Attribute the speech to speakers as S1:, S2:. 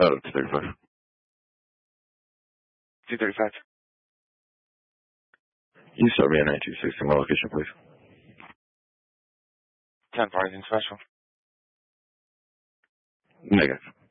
S1: 235.
S2: 235.
S1: You start me at 9260. My location, please.
S2: 10 Rising Special.
S1: Negative.